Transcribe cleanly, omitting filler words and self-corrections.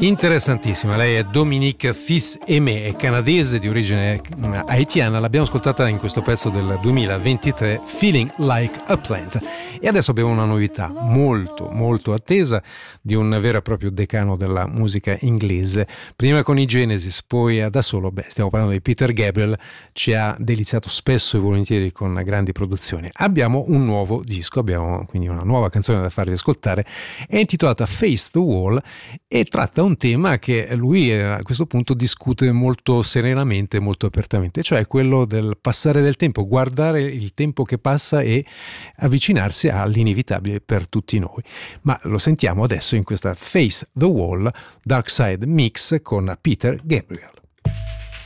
Interessantissima, lei è Dominique Fils-Aimé, è canadese di origine haitiana, l'abbiamo ascoltata in questo pezzo del 2023, Feeling Like a Plant. E adesso abbiamo una novità molto molto attesa di un vero e proprio decano della musica inglese. Prima con i Genesis, poi da solo, stiamo parlando di Peter Gabriel, ci ha deliziato spesso e volentieri con grandi produzioni. Abbiamo un nuovo disco, abbiamo quindi una nuova canzone da farvi ascoltare, è intitolata Face the Wall e tratta un tema che lui a questo punto discute molto serenamente, molto apertamente, cioè quello del passare del tempo, guardare il tempo che passa e avvicinarsi all'inevitabile per tutti noi. Ma lo sentiamo adesso in questa Face the Wall Dark Side Mix con Peter Gabriel.